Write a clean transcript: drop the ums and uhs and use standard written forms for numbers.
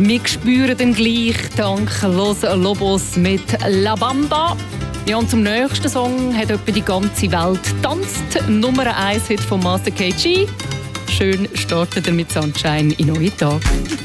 Wir spüren den gleich dank Los Lobos mit La Bamba. Ja, und zum nächsten Song hat etwa die ganze Welt tanzt. Nummer 1 Hit von Master KG. Schön startet er mit Sunshine in neuen Tag.